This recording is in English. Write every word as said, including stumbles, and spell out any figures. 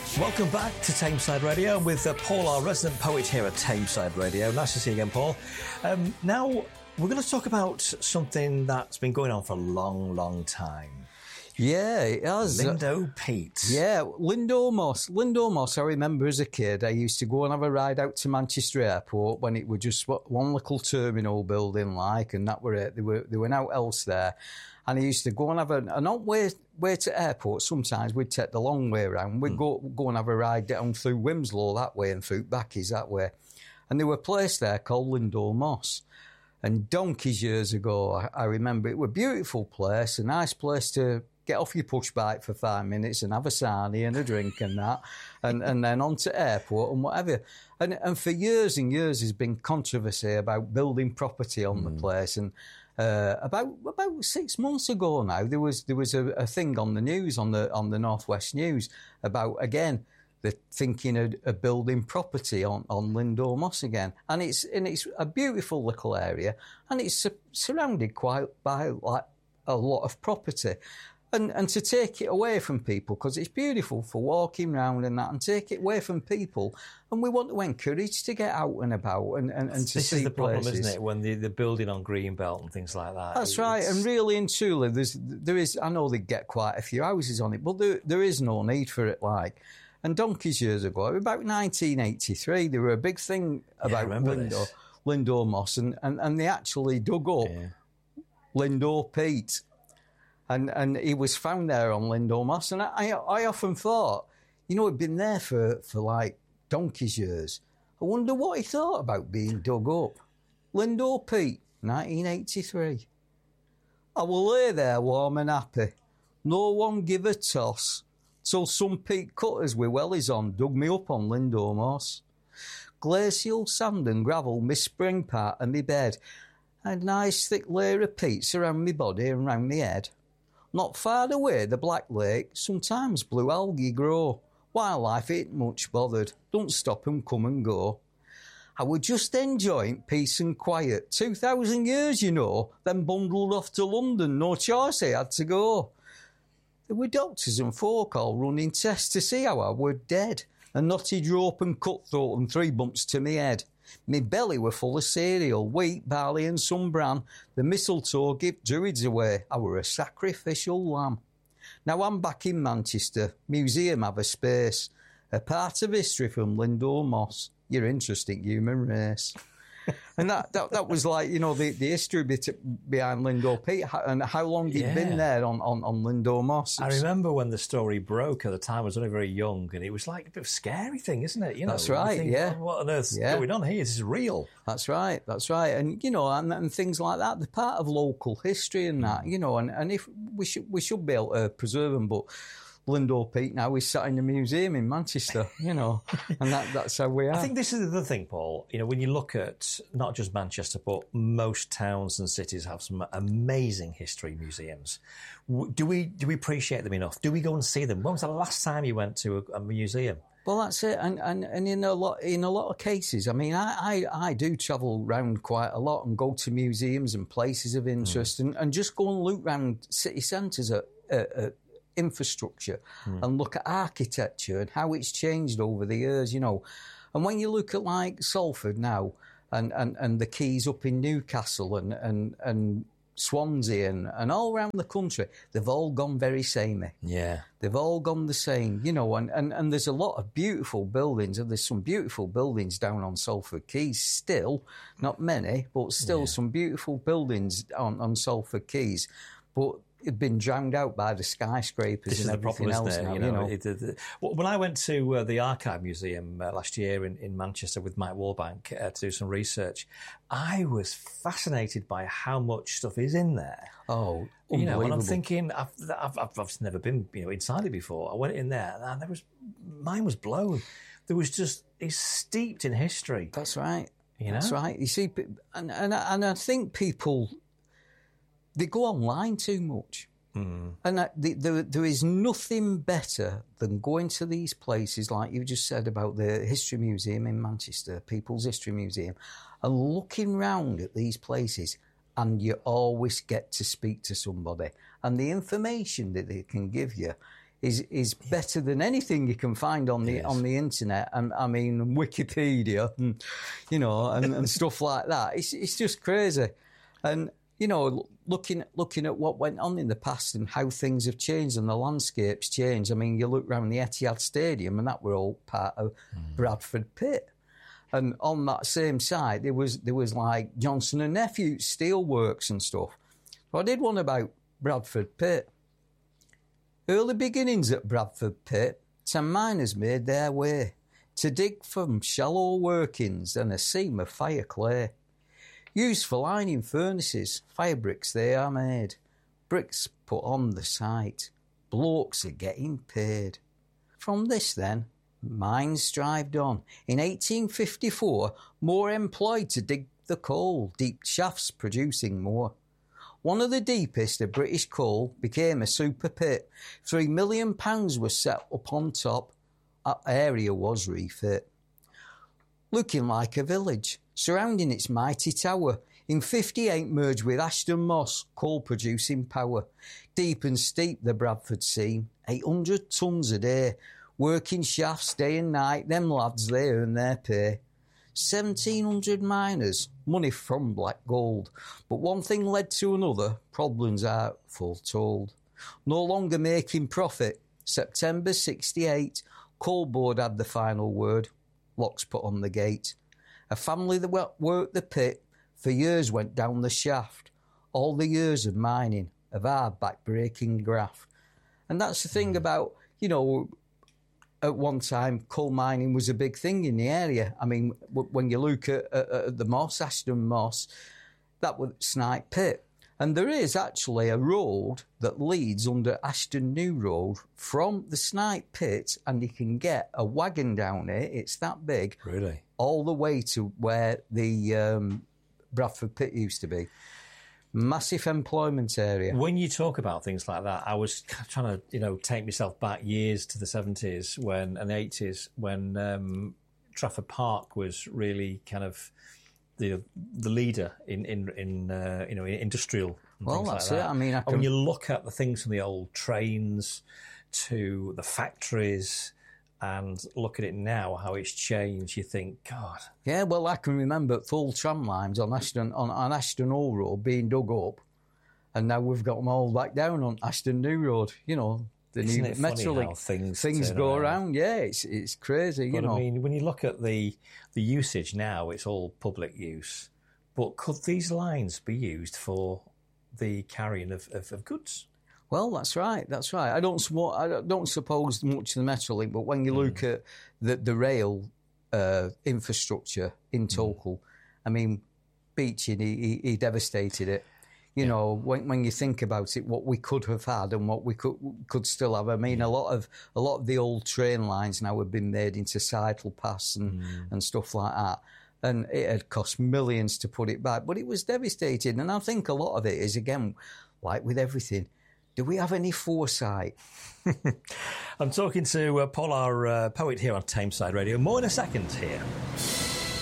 Welcome back to Tameside Radio with uh, Paul, our resident poet here at Tameside Radio. Nice to see you again, Paul. Um, now, we're going to talk about something that's been going on for a long, long time. Yeah, it has. Lindo Peat. Yeah, Lindo Moss. Lindo Moss, I remember as a kid, I used to go and have a ride out to Manchester Airport when it was just one little terminal building like, and that were it. They were, they were out else there. And I used to go and have a, and on way, way to airport, sometimes we'd take the long way around. We'd mm. go go and have a ride down through Wimslow that way and through Backies that way. And there were a place there called Lindo Moss. And donkeys years ago, I, I remember it was a beautiful place, a nice place to get off your push bike for five minutes and have a sarnie and a drink and that, and, and then on to airport and whatever. And, and for years and years there's been controversy about building property on mm. the place. And uh, about about six months ago now, there was there was a, a thing on the news, on the on the Northwest News, about, again, the thinking of, of building property on, on Lindo Moss again. And it's and it's a beautiful little area, and it's su- surrounded quite by like a lot of property. And and to take it away from people, because it's beautiful for walking round and that, and take it away from people, and we want to encourage to get out and about and, and, and to this see is the places. problem, isn't it? When the the building on Greenbelt and things like that. That's it's... right. And really and truly, there's there is. I know they get quite a few houses on it, but there there is no need for it. Like, and donkeys years ago, about nineteen eighty-three, there were a big thing about yeah, Lindo Lindo Moss, and, and and they actually dug up yeah. Lindo Peat. And and he was found there on Lindo Moss. And I, I often thought, you know, he'd been there for, for like donkey's years. I wonder what he thought about being dug up. Lindo Peat, nineteen eighty-three. I will lay there warm and happy. No one give a toss. Till some peat cutters with wellies on dug me up on Lindo Moss. Glacial sand and gravel, me spring part and me bed. A nice thick layer of peats around me body and round me head. Not far away, the Black Lake, sometimes blue algae grow. Wildlife ain't much bothered, don't stop 'em come and go. I were just enjoying peace and quiet. Two thousand years, you know, then bundled off to London, no choice, I had to go. There were doctors and folk all running tests to see how I were dead. A knotted rope and cutthroat and three bumps to me head. Me belly were full of cereal, wheat, barley and some bran. The mistletoe give druids away. I were a sacrificial lamb. Now I'm back in Manchester. Museum have a space. A part of history from Lindo Moss. Your interesting human race. And that, that that was like, you know, the, the history bit behind Lindo Peat and how long he'd yeah. been there on, on, on Lindo Moss. I remember when the story broke at the time. I was only very young, and it was like a bit of a scary thing, isn't it? You know, that's right, think, yeah. Oh, what on earth's yeah. going on here? This is real. That's right, that's right. And, you know, and, and things like that, they're part of local history and that, you know, and, and if we should we should be able to preserve them, but Lindo Peat now is sat in the museum in Manchester, you know, and that, that's how we are. I think this is the thing, Paul. You know, when you look at not just Manchester, but most towns and cities have some amazing history museums. Do we do we appreciate them enough? Do we go and see them? When was the last time you went to a, a museum? Well, that's it, and, and and in a lot in a lot of cases, I mean, I, I, I do travel around quite a lot and go to museums and places of interest, mm. and, and just go and look around city centres at, at, at infrastructure mm. and look at architecture and how it's changed over the years, you know. And when you look at like Salford now and, and, and the quays up in Newcastle and and, and Swansea and, and all around the country, they've all gone very samey. Yeah. They've all gone the same, you know, and, and, and there's a lot of beautiful buildings, and there's some beautiful buildings down on Salford Quays still, not many, but still yeah. some beautiful buildings on, on Salford Quays. But it'd been drowned out by the skyscrapers this and is everything the problem, else isn't it? now, You know, you know. It, it, it, when I went to uh, the Archive Museum uh, last year in, in Manchester with Mike Warbank uh, to do some research, I was fascinated by how much stuff is in there. Oh, you know, and I'm thinking, I've, I've, I've, I've never been, you know, inside it before. I went in there, and there was, mine was blown. There was just, it's steeped in history. That's right. You know, that's right. You see, and and and I think people, they go online too much. Mm. And that, the, the, there is nothing better than going to these places, like you just said about the History Museum in Manchester, People's History Museum, and looking round at these places, and you always get to speak to somebody. And the information that they can give you is is better than anything you can find on the on the internet. And I mean Wikipedia, and, you know, and, and stuff like that. It's it's just crazy. And you know, looking looking at what went on in the past and how things have changed and the landscapes changed. I mean, you look around the Etihad Stadium, and that were all part of mm. Bradford Pit. And on that same side, there was there was like Johnson and Nephew steelworks and stuff. So I did one about Bradford Pit. Early beginnings at Bradford Pit, ten miners made their way to dig from shallow workings and a seam of fire clay. Used for lining furnaces, fire bricks they are made. Bricks put on the site. Blokes are getting paid. From this then, mines strived on. In eighteen fifty-four, more employed to dig the coal, deep shafts producing more. One of the deepest of British coal became a super pit. Three million pounds was set up on top. That area was refit. Looking like a village, surrounding its mighty tower. In fifty-eight merged with Ashton Moss, coal producing power. Deep and steep the Bradford seam, eight hundred tons a day. Working shafts day and night, them lads, they earn their pay. seventeen hundred miners, money from black gold. But one thing led to another, problems are foretold. No longer making profit, September sixty-eight, Coal Board had the final word, locks put on the gate. A family that worked the pit for years went down the shaft. All the years of mining, of hard back-breaking graft. And that's the thing about, you know, at one time, coal mining was a big thing in the area. I mean, w- when you look at, at, at the Moss, Ashton Moss, that was Snipe Pit. And there is actually a road that leads under Ashton New Road from the Snipe Pit, and you can get a wagon down it. It's that big. Really? All the way to where the um, Bradford Pit used to be. Massive employment area. When you talk about things like that, I was trying to, you know, take myself back years to the seventies when and the eighties when um, Trafford Park was really kind of the the leader in in, in uh, you know in industrial. And well, things that's like it. that. I mean, I can... when you look at the things from the old trains to the factories. And look at it now, how it's changed. You think, God. Yeah, well, I can remember full tram lines on Ashton on, on Ashton Hall Road being dug up, and now we've got them all back down on Ashton New Road. You know, the Isn't new it Metrolink. Things, things go around. around. Yeah, it's it's crazy. You but know, I mean, when you look at the the usage now, it's all public use. But could these lines be used for the carrying of, of, of goods? Well, that's right. That's right. I don't. I don't suppose much of the Metrolink, but when you look mm. at the the rail uh, infrastructure in Tokal, mm. I mean, Beeching, he, he, he devastated it. You yeah. know, when when you think about it, what we could have had and what we could could still have. I mean, yeah. a lot of a lot of the old train lines now have been made into sidle paths and mm. and stuff like that. And it had cost millions to put it back, but it was devastating. And I think a lot of it is, again, like with everything. Do we have any foresight? I'm talking to uh, Paul, our uh, poet here on Tameside Radio. More in a second here.